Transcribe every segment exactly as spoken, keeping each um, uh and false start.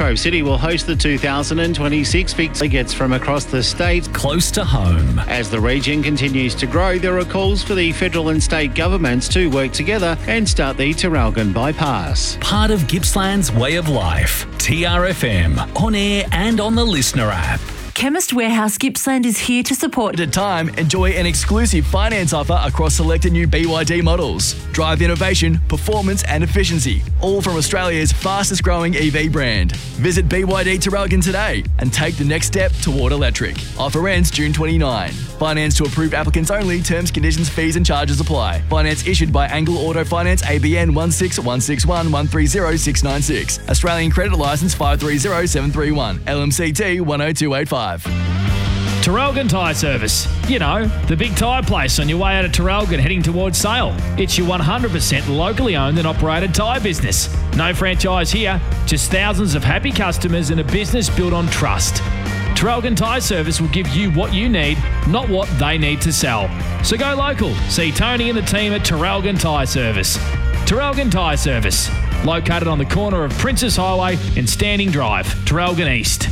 Latrobe City will host the two thousand twenty-six Vic Delegates from across the state. Close to home. As the region continues to grow, there are calls for the federal and state governments to work together and start the Traralgon bypass. Part of Gippsland's way of life. T R F M, on air and on the Listener app. Chemist Warehouse Gippsland is here to support. At a time, enjoy an exclusive finance offer across selected new B Y D models. Drive innovation, performance and efficiency, all from Australia's fastest growing E V brand. Visit B Y D Traralgon today and take the next step toward electric. Offer ends June twenty-ninth. Finance to approved applicants only. Terms, conditions, fees and charges apply. Finance issued by Angle Auto Finance, A B N one six one six one one three zero six nine six. Australian Credit Licence five three zero seven three one. L M C T one oh two eight five. Traralgon Tyre Service. You know, the big tyre place on your way out of Traralgon heading towards Sale. It's your one hundred percent locally owned and operated tyre business. No franchise here, just thousands of happy customers and a business built on trust. Traralgon Tyre Service will give you what you need, not what they need to sell. So go local. See Tony and the team at Traralgon Tyre Service. Traralgon Tyre Service, located on the corner of Princess Highway and Standing Drive, Traralgon East.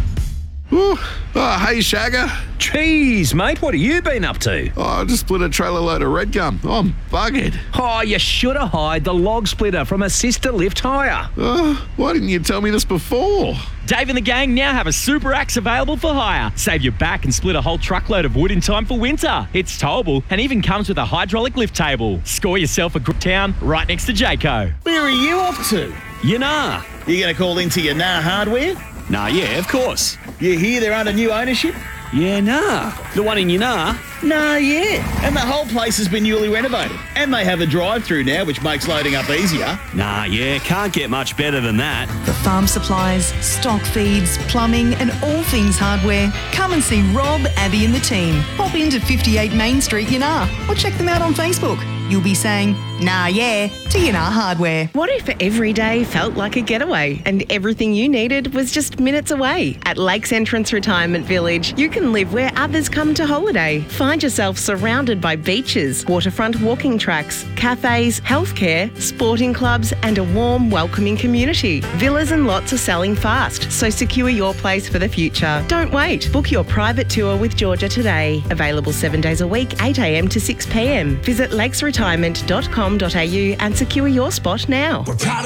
Ooh. Oh, hey, Shagger. Jeez, mate, what have you been up to? Oh, I just split a trailer load of red gum. Oh, I'm buggered. Oh, you should have hired the log splitter from Assist Lift Hire. Oh, why didn't you tell me this before? Dave and the gang now have a super axe available for hire. Save your back and split a whole truckload of wood in time for winter. It's towable and even comes with a hydraulic lift table. Score yourself a good town right next to Jayco. Where are you off to? Yanar. You going to call into Yanar Hardware? Nah, yeah, of course. You hear they're under new ownership? Yeah, nah. The one in Yanar? Nah, yeah. And the whole place has been newly renovated. And they have a drive-through now, which makes loading up easier. Nah, yeah, can't get much better than that. For farm supplies, stock feeds, plumbing and all things hardware, come and see Rob, Abby and the team. Pop into fifty-eight Main Street, Yanar, or check them out on Facebook. You'll be saying, nah, yeah, to Yanar Hardware. What if every day felt like a getaway and everything you needed was just minutes away? At Lakes Entrance Retirement Village, you can live where others come to holiday. Find yourself surrounded by beaches, waterfront walking tracks, cafes, healthcare, sporting clubs and a warm, welcoming community. Villas and lots are selling fast, so secure your place for the future. Don't wait. Book your private tour with Georgia today. Available seven days a week, eight a.m. to six p.m. Visit lakes retirement dot com dot a u and secure your spot now.